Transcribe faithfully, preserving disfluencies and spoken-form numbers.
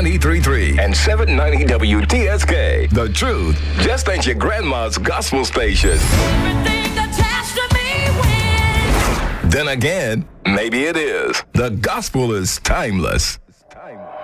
ninety-three point three and seven ninety W T S K. The truth just ain't your grandma's gospel station. Everything attached to me wins. Then again, maybe it is. The gospel is timeless. It's timeless.